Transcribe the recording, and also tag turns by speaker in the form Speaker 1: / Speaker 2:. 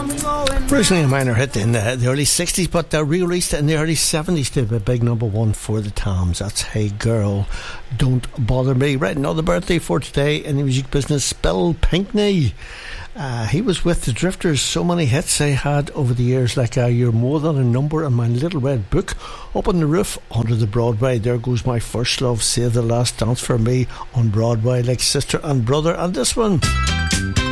Speaker 1: Originally a minor hit in the early 60s, but re-released in the early 70s to be a big number one for the Toms. That's Hey Girl, Don't Bother Me. Right, another birthday for today in the music business, Bill Pinkney. He was with the Drifters. So many hits they had over the years, like You're More Than a Number and My Little Red Book, Up on the Roof, Under the Broadway, There Goes My First Love, Save the Last Dance for Me on Broadway, like Sister and Brother, and this one.